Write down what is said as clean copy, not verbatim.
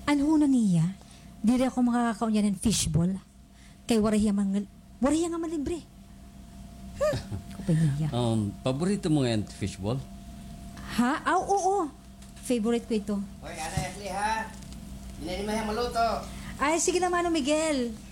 Ano na niya? Di rin ako makakakaon niya ng fishball. Kay wariya nga malibre. Kupay niya. Paborito mo nga yung fishball? Ha? Oo. Favorite ko ito. Hoy, Ashley ha. Hindi na maluto. Ay, sige naman, Miguel.